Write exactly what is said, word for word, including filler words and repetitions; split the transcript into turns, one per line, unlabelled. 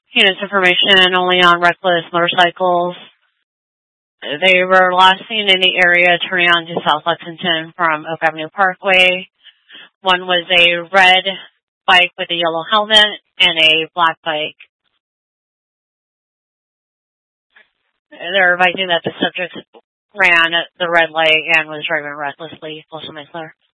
Units information only on reckless motorcycles. They were last seen in the area turning onto South Lexington from Oak Avenue Parkway. One was a red bike with a yellow helmet and a black bike. They're advising that the subject ran the red light and was driving recklessly. Folsom Isler.